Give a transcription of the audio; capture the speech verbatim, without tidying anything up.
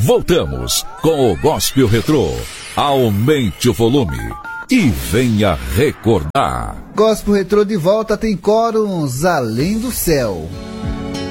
voltamos com o Gospel Retrô. Aumente o volume e venha recordar. Gospel Retrô de volta, tem Córons Além do Céu.